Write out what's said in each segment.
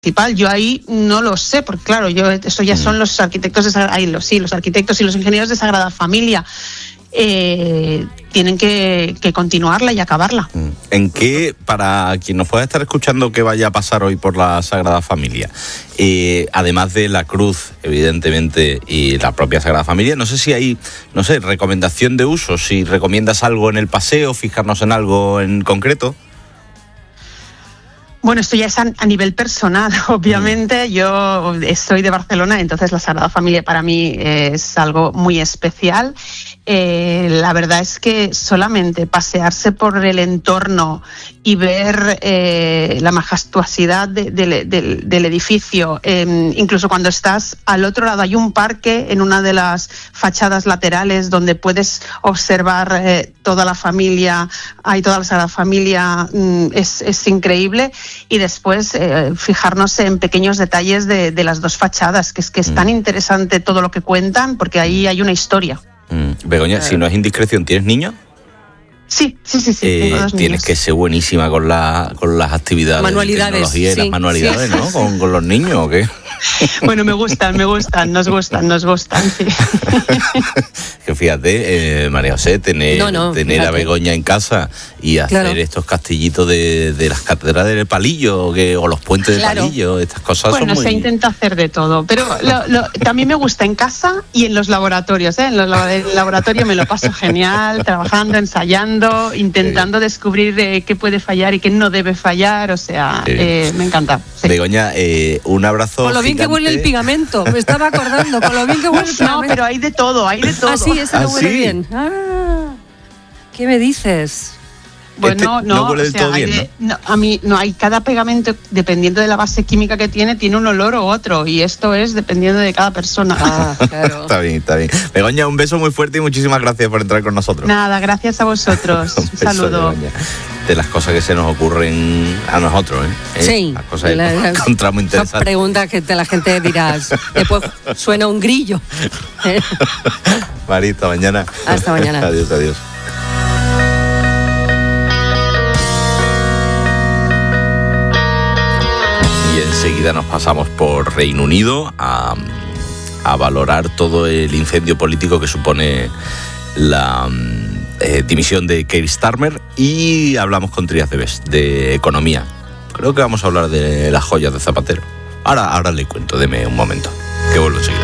municipal. Yo ahí no lo sé, porque claro, eso ya son los arquitectos los arquitectos y los ingenieros de Sagrada Familia. Tienen que continuarla y acabarla. ¿En qué, para quien nos pueda estar escuchando, qué vaya a pasar hoy por la Sagrada Familia? Además de la cruz, evidentemente, y la propia Sagrada Familia, no sé si hay, recomendación de uso, si recomiendas algo en el paseo, fijarnos en algo en concreto. Bueno, esto ya es a nivel personal, obviamente. Yo soy de Barcelona, entonces la Sagrada Familia para mí es algo muy especial. La verdad es que solamente pasearse por el entorno y ver la majestuosidad del edificio, incluso cuando estás al otro lado hay un parque en una de las fachadas laterales donde puedes observar toda la familia, toda la Sagrada Familia, es increíble. Y después fijarnos en pequeños detalles de las dos fachadas, que es tan interesante todo lo que cuentan, porque ahí hay una historia. Begoña, si no es indiscreción, ¿tienes niños? Sí. Tengo 2 niños. Tienes que ser buenísima con las actividades, manualidades, de tecnología y las manualidades, sí. ¿no? Con los niños, ¿o qué? Bueno, me gustan, nos gustan, sí. Que fíjate, María José, tener a Begoña en casa y hacer estos castillitos de las catedrales del Palillo o los puentes de Palillo, estas cosas son muy... Bueno, se intenta hacer de todo, pero también me gusta en casa y en los laboratorios, En el laboratorio me lo paso genial, trabajando, ensayando, intentando descubrir qué puede fallar y qué no debe fallar, me encanta. Sí. Begoña, un abrazo. Con lo bien que huele el pegamento, me estaba acordando, con lo bien que huele el pegamento. No, pero hay de todo. Ah, sí, ese no huele bien. ¿Qué me dices? Bueno, no huele del todo bien, ¿no? A mí no hay, cada pegamento, dependiendo de la base química que tiene un olor u otro, y esto es dependiendo de cada persona. Claro. Está bien. Begoña, un beso muy fuerte y muchísimas gracias por entrar con nosotros. Nada, gracias a vosotros. Un saludo. Begoña. De las cosas que se nos ocurren a nosotros, Sí. Las cosas que encontramos interesantes. Son preguntas que la gente dirá, después suena un grillo. Marita, mañana. Hasta mañana. Adiós. Y enseguida nos pasamos por Reino Unido a valorar todo el incendio político que supone la dimisión de Keir Starmer, y hablamos con Trías de Best de economía. Creo que vamos a hablar de las joyas de Zapatero. Ahora le cuento, deme un momento, que vuelvo enseguida.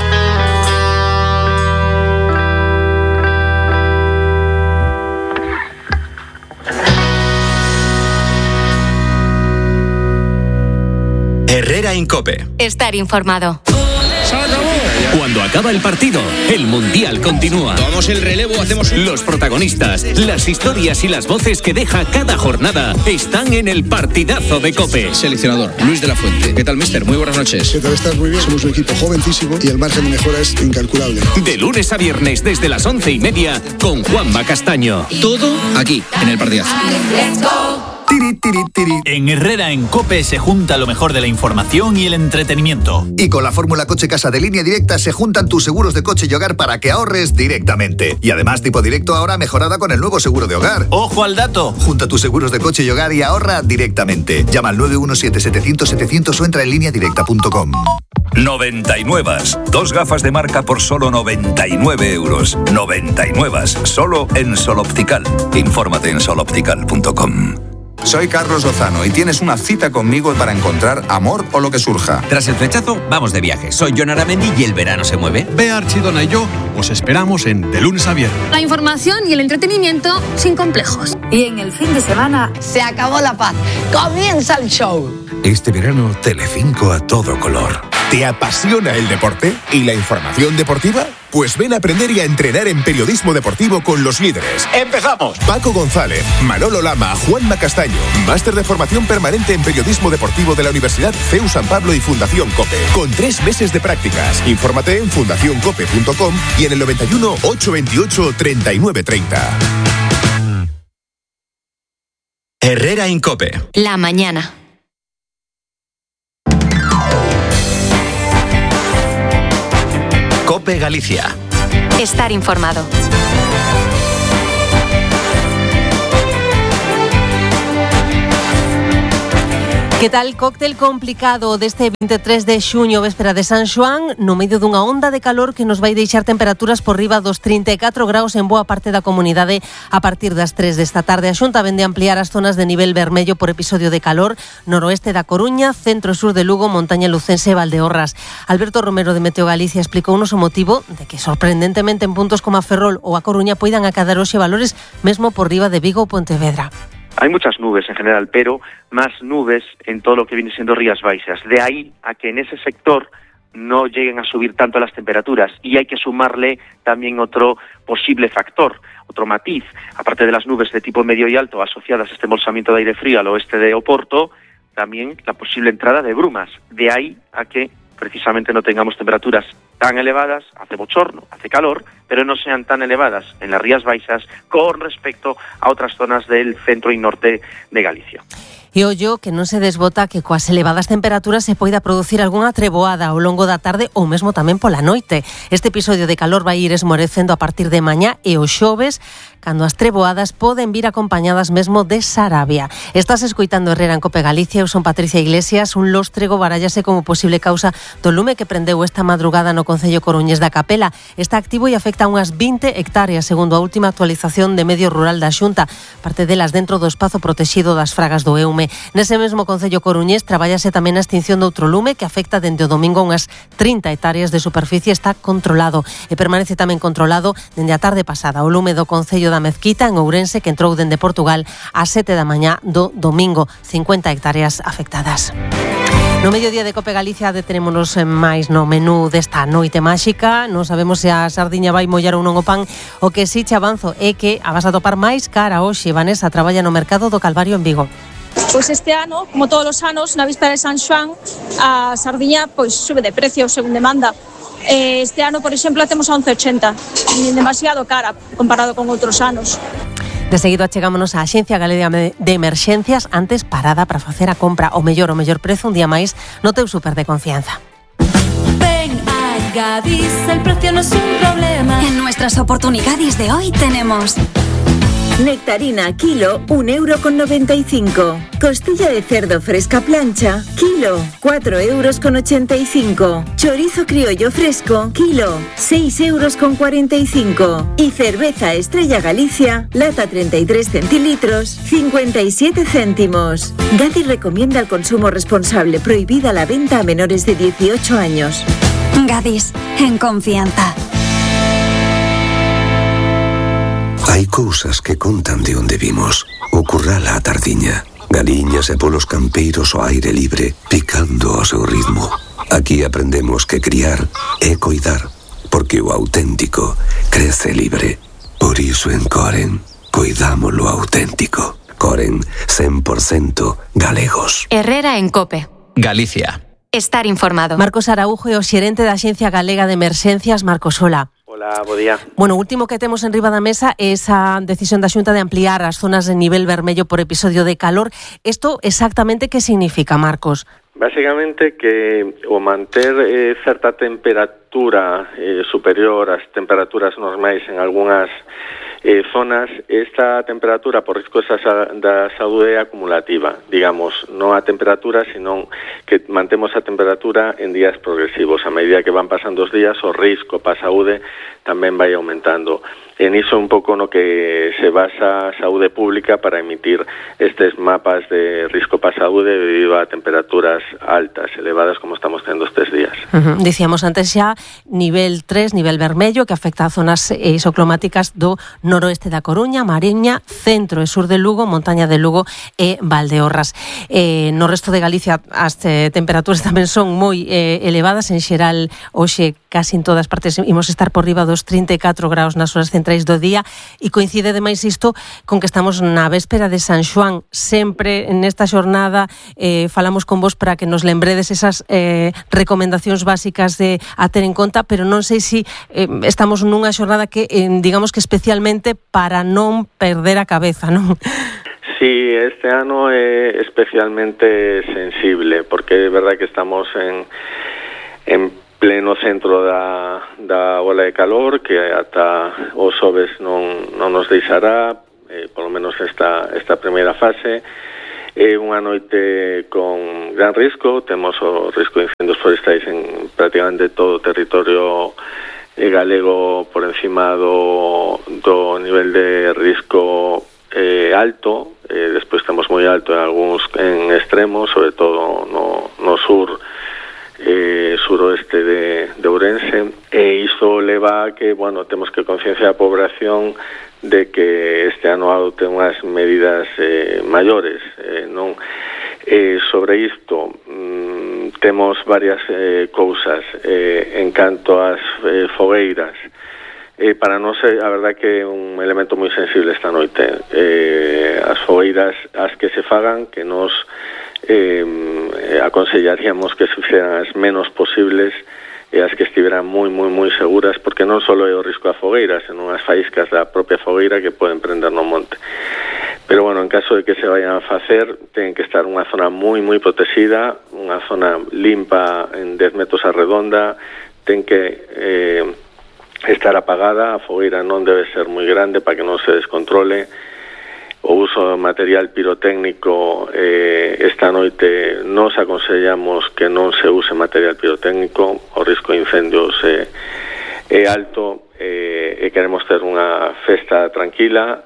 Herrera en COPE. Estar informado. Cuando acaba el partido, el Mundial continúa. Tomamos el relevo, hacemos... Los protagonistas, las historias y las voces que deja cada jornada están en el partidazo de COPE. Seleccionador, Luis de la Fuente. ¿Qué tal, mister? Muy buenas noches. ¿Qué tal? Estás muy bien. Somos un equipo jovencísimo y el margen de mejora es incalculable. De lunes a viernes desde las 11:30 con Juanma Castaño. Todo aquí, en el partidazo. En Herrera en COPE se junta lo mejor de la información y el entretenimiento. Y con la fórmula Coche Casa de Línea Directa se juntan tus seguros de coche y hogar para que ahorres directamente. Y además tipo directo ahora mejorada con el nuevo seguro de hogar. ¡Ojo al dato! Junta tus seguros de coche y hogar y ahorra directamente. Llama al 917-700-700 o entra en lineadirecta.com. 99. 2 gafas de marca por solo 99 euros. 99. Solo en Sol Optical. Infórmate en soloptical.com. Soy Carlos Lozano y tienes una cita conmigo para encontrar amor o lo que surja. Tras el flechazo, vamos de viaje. Soy Jon Aramendi y el verano se mueve. Bea Archidona y yo os esperamos en De Lunes a Viernes. La información y el entretenimiento sin complejos. Y en el fin de semana se acabó la paz. Comienza el show. Este verano, Telecinco a todo color. ¿Te apasiona el deporte y la información deportiva? Pues ven a aprender y a entrenar en periodismo deportivo con los líderes. ¡Empezamos! Paco González, Manolo Lama, Juanma Castaño. Máster de formación permanente en periodismo deportivo de la Universidad CEU San Pablo y Fundación COPE. Con 3 meses de prácticas. Infórmate en fundacioncope.com y en el 91 828 3930. Herrera en COPE. La mañana. COPE Galicia. Estar informado. Que tal cóctel complicado deste 23 de xuño, véspera de San Xoán, no medio dunha onda de calor que nos vai deixar temperaturas por riba dos 34 graus en boa parte da comunidade a partir das 3 desta tarde. A Xunta vende ampliar as zonas de nivel vermello por episodio de calor, noroeste da Coruña, centro e sur de Lugo, montaña lucense e Valdeorras. Alberto Romero de Meteo Galicia explicounos o motivo de que sorprendentemente en puntos como a Ferrol ou a Coruña poidan acadar hoxe valores mesmo por riba de Vigo ou Pontevedra. Hay muchas nubes en general, pero más nubes en todo lo que viene siendo Rías Baixas. De ahí a que en ese sector no lleguen a subir tanto las temperaturas. Y hay que sumarle también otro posible factor, otro matiz. Aparte de las nubes de tipo medio y alto asociadas a este embolsamiento de aire frío al oeste de Oporto, también la posible entrada de brumas. De ahí a que precisamente no tengamos temperaturas tan elevadas, hace bochorno, hace calor, pero no sean tan elevadas en las Rías Baixas con respecto a otras zonas del centro y norte de Galicia. E ollo que non se desbota que coas elevadas temperaturas se poida producir algunha treboada ao longo da tarde ou mesmo tamén pola noite. Este episodio de calor vai ir esmorecendo a partir de mañá e o xoves, cando as treboadas poden vir acompañadas mesmo de sarabia. Estás escoitando Herrera en Cope Galicia, eu son Patricia Iglesias. Un lóstrego barállase como posible causa do lume que prendeu esta madrugada no concello coruñés da Capela. Está activo e afecta a unhas 20 hectáreas, segundo a última actualización de Medio Rural da Xunta, parte delas dentro do espazo protexido das Fragas do Eume. Nese mesmo concello coruñés trabállase tamén a extinción de outro lume que afecta dende o domingo unhas 30 hectáreas de superficie. Está controlado e permanece tamén controlado dende a tarde pasada o lume do concello da Mezquita en Ourense, que entrou dende Portugal ás 7 da mañá do domingo. 50 hectáreas afectadas. No mediodía de Cope Galicia detenémonos máis no menú desta noite máxica. Non sabemos se a sardiña vai mollar ou non o pan. O que si che avanzo é que a vas a topar máis cara hoxe. Vanessa traballa no mercado do Calvario en Vigo. Pois este ano, como todos os anos, na víspera de San Xoán, a sardiña pois sube de precio según demanda. Este ano, por exemplo, a temos a 11,80, demasiado cara comparado con outros anos. De seguido achegámonos á Axencia Galega de Emerxencias, antes parada para facer a compra o mellor prezo un día máis no teu super de confianza. Ven a Gadis, el precio no es un problema. En nuestras oportunidades de hoy tenemos nectarina kilo, 1,95 €. Costilla de cerdo fresca plancha, kilo, 4,85 €. Chorizo criollo fresco, kilo, 6,45 €. Y cerveza Estrella Galicia, lata 33 centilitros, 57 céntimos. Gadis recomienda el consumo responsable, prohibida la venta a menores de 18 años. Gadis, en confianza. Hai cousas que contan de onde vimos. O curral á tardiña. Galiñas e polos campeiros ao aire libre, picando ao seu ritmo. Aquí aprendemos que criar é coidar, porque o auténtico crece libre. Por iso en Coren, coidamos lo auténtico. Coren, 100% galegos. Herrera en Cope. Galicia. Estar informado. Marcos Araujo é o xerente da Axencia Galega de Emerxencias. Marcos, hola. Hola, bo día. Bueno, o último que temos en riba da mesa é esa decisión da Xunta de ampliar as zonas de nivel vermello por episodio de calor. Isto exactamente que significa, Marcos? Básicamente que o manter certa temperatura superior ás temperaturas normais en algunhas zonas, esta temperatura por risco da saúde é acumulativa, digamos, non a temperatura, sino que mantemos a temperatura en días progresivos. A medida que van pasando os días, o risco para a saúde tamén vai aumentando. En iso un pouco no que se basa a saúde pública para emitir estes mapas de risco para a saúde debido a temperaturas altas, elevadas, como estamos tendo estes días. Dicíamos antes xa, nivel 3, nivel vermello, que afecta a zonas isoclimáticas do noroeste da Coruña, Mariña, centro e sur de Lugo, montaña de Lugo e Valdeorras. No resto de Galicia as temperaturas tamén son moi elevadas, en xeral hoxe casi en todas partes imos estar por riba dos 34 graus nas horas centrais do día, e coincide demais isto con que estamos na véspera de San Xoán. Sempre nesta xornada falamos con vos para que nos lembredes esas recomendacións básicas de a ter en conta, pero non sei se estamos nunha xornada que digamos que especialmente para non perder a cabeza, non? Sí, este ano é especialmente sensible, porque é verdade que estamos en pleno centro da ola de calor, que ata os xoves non nos deixará, polo menos esta primeira fase, unha noite con gran risco. Temos o risco de incendios forestais en prácticamente todo o territorio galego por encima do nivel de risco alto. Despois temos moi alto en extremos, sobre todo no sur, suroeste de Ourense, e iso leva a que, temos que concienciar a población de que este ano adopte unhas medidas maiores, non? Sobre isto temos varias cousas en canto ás fogueiras. Para nós, a verdad que é un elemento moi sensible esta noite. As fogueiras as que se fagan, que nos aconsellaríamos que se fixeran as menos posibles e as que estiveran moi seguras, porque non só é o risco da fogueira, senón as faíscas da propia fogueira que poden prender no monte. Pero, en caso de que se vayan a facer, ten que estar unha zona moi protexida, unha zona limpa en 10 metros a redonda, ten que estar apagada, a fogueira non debe ser moi grande para que non se descontrole. O uso de material pirotécnico, esta noite nos aconsellamos que non se use material pirotécnico, o risco de incendios é alto, e queremos ter unha festa tranquila,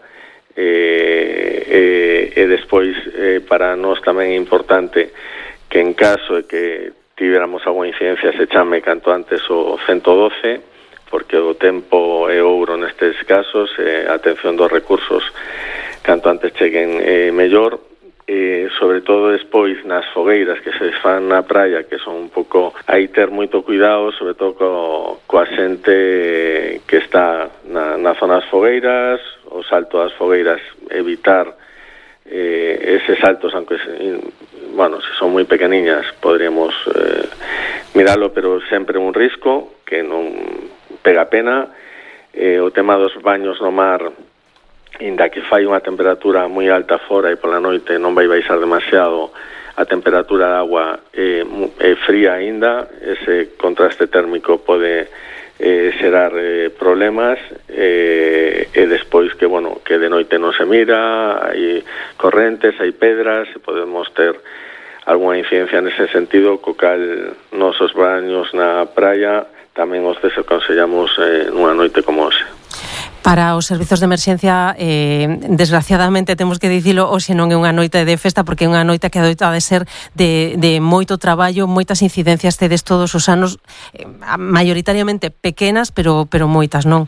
e despois para nós tamén é importante que en caso de que tiveramos alguna incidencia se chame canto antes o 112, porque o tempo é ouro nestes casos, a atención dos recursos canto antes cheguen mellor, sobre todo despois nas fogueiras que se fan na praia, que son un pouco, hai ter moito cuidado, sobre todo coa xente que está na zona das fogueiras, o salto das fogueiras, evitar eses saltos, aunque se son moi pequeniñas, podríamos miralo, pero sempre un risco que non pega pena. O tema dos baños no mar, inda que fai unha temperatura moi alta fora e pola noite non vai baixar demasiado, a temperatura da agua é fría aínda, ese contraste térmico pode xerar problemas, e despois que de noite non se mira, hai correntes, hai pedras, e podemos ter algunha incidencia nese sentido, co cal nosos baños na praia tamén os desaconsellamos nunha noite como hoxe. Para os servizos de emerxencia, desgraciadamente temos que dicilo, hoxe non é unha noite de festa, porque é unha noite que adoita de ser de moito traballo, moitas incidencias tedes todos os anos, maioritariamente pequenas, pero moitas, non?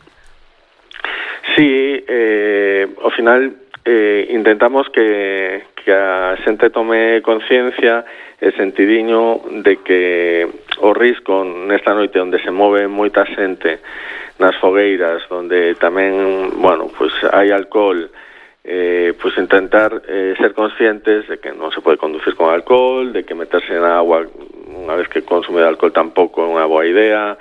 Sí, ao final intentamos que a xente tome conciencia e sentidiño de que o risco nesta noite onde se move moita xente nas fogueiras, onde tamén, hai alcohol, intentar ser conscientes de que non se pode conducir con alcohol, de que meterse na agua unha vez que consume de alcohol tampouco é unha boa idea.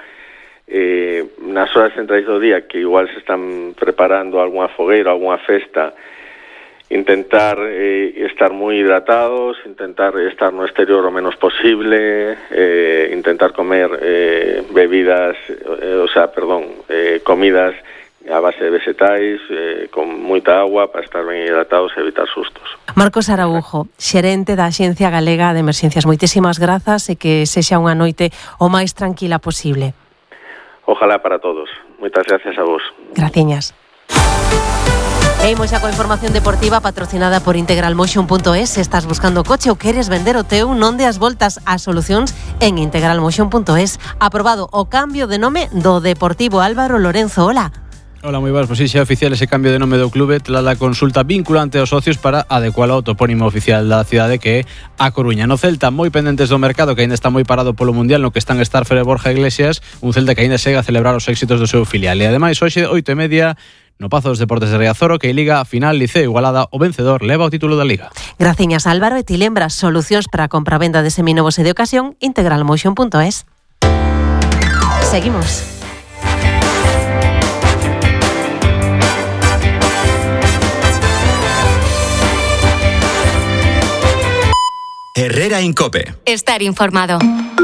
Nas horas centrais do día, que igual se están preparando algunha fogueira, algunha festa, intentar estar moi hidratados, intentar estar no exterior o menos posible, intentar comer comidas a base de vegetais, con moita agua para estar ben hidratados e evitar sustos. Marcos Araujo, xerente da Axencia Galega de Emerxencias, moitísimas grazas e que sexa unha noite o máis tranquila posible. Ojalá para todos. Moitas gracias a vos. Graciñas. E imos xa coa información deportiva patrocinada por integralmotion.es. Se estás buscando coche ou queres vender o teu, non deas voltas ás solucións en integralmotion.es. Aprobado o cambio de nome do Deportivo Álvaro Lorenzo. Hola. Hola, moi boas. Pois sí, xa oficial ese cambio de nome do clube tras a consulta vinculante aos socios para adecualo ao topónimo oficial da cidade, que é A Coruña. No Celta, moi pendentes do mercado, que aínda está moi parado polo Mundial, no que están Starfer e Borja Iglesias, un Celta que aínda segue a celebrar os éxitos do seu filial. E ademais, hoxe, 8:30, no Pazo dos Deportes de Riazor, que Liga final Liceo Igualada, o vencedor leva o título da Liga. Graciñas, Álvaro. E ti lembras solucións para a compra-venda de seminovos e de ocasión, integralmotion.es. Seguimos. Herrera en COPE. Estar informado.